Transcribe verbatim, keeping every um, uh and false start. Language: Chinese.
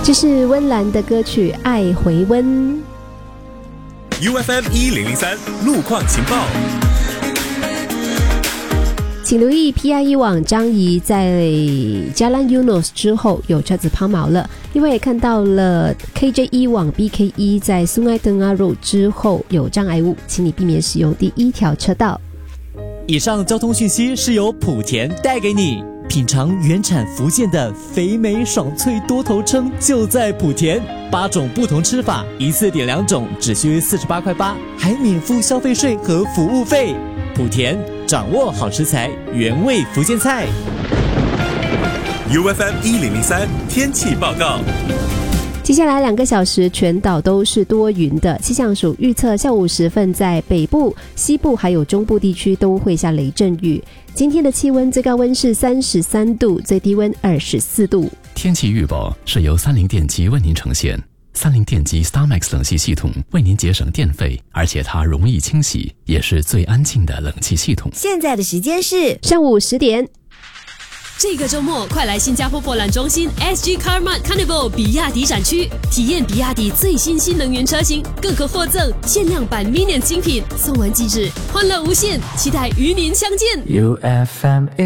这是温岚的歌曲《爱回温》。 U F M 一零零三路况情报， 请留意 P I E 网张仪在 Jalan Eunos 之后有车子抛锚了，另外也看到了 K J E 网 B K E 在 Sungai Tengah Road 之后有障碍物，请你避免使用第一条车道。 以上交通讯息是由莆田带给你，品尝原产福建的肥美爽脆多头称就在莆田，八种不同吃法，一次点两种只需四十八块八，还免付消费税和服务费。莆田掌握好食材，原味福建菜。 U F M 一零零三天气报告。 接下来两个小时全岛都是多云的，气象署预测下午时分在北部、西部还有中部地区都会下雷阵雨。今天的气温最高温是三十三度，最低温二十四度。 天气预报是由三菱电机为您呈现。三菱电机 StarMax 冷气系统为您节省电费，而且它容易清洗，也是最安静的冷气系统。 现在的时间是上午十点。 这个周末快来新加坡博览中心 S G Car Mart Carnival 比亚迪展区，体验比亚迪最新新能源车型，更可获赠限量版 Minion 精品，送完即止，欢乐无限，期待与您相见。 U F M